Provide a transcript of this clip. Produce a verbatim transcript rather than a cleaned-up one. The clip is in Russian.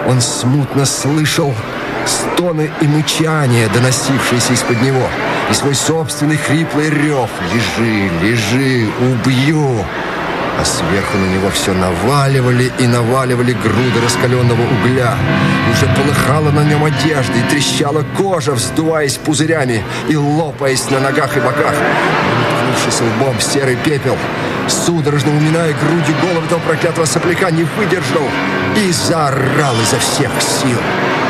Он смутно слышал стоны и мычания, доносившиеся из-под него, и свой собственный хриплый рев: «Лежи, лежи, убью!» А сверху на него все наваливали и наваливали груды раскаленного угля. И уже полыхала на нем одежда, и трещала кожа, вздуваясь пузырями и лопаясь на ногах и боках. И, уткнувшись лбом в серый пепел, судорожно уминая грудью голову этого проклятого сопляка, не выдержал и заорал изо всех сил.